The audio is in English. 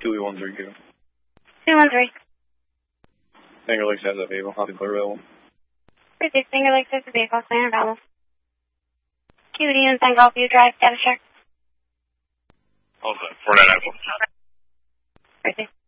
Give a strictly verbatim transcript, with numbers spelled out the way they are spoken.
two one three Q. two one three. Finger Lakes has a vehicle. Copy, clear available. Receive Finger Lakes has a vehicle. Clear available. Q D and San Golf, you drive, Status check. Also, four nine nine four. Receive.